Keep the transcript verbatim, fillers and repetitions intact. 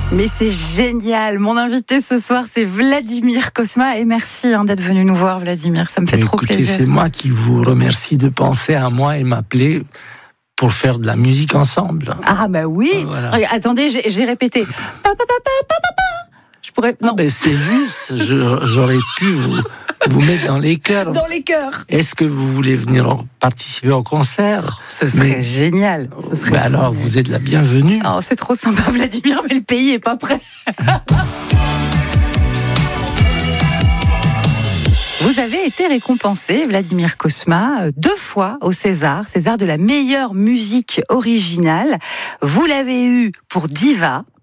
Mais c'est génial. Mon invité ce soir, c'est Vladimir Cosma. Et merci hein, d'être venu nous voir, Vladimir. Ça me fait Mais trop écoutez, plaisir. C'est moi qui vous remercie de penser à moi et m'appeler pour faire de la musique ensemble. Ah bah oui. Voilà. Regarde, attendez, j'ai, j'ai répété. Pa, pa, pa, pa, pa, pa, pa. Je pourrais. Non. Ah ben c'est juste. Je, j'aurais pu vous, vous mettre dans les cœurs. Dans les cœurs. Est-ce que vous voulez venir en- participer au concert? Ce serait Mais- génial. Ce serait Ben alors, formidable. vous êtes la bienvenue. Oh, c'est trop sympa, Vladimir, mais le pays est pas prêt. Vous avez été récompensé, Vladimir Cosma, deux fois au César, César de la meilleure musique originale. Vous l'avez eu pour Diva,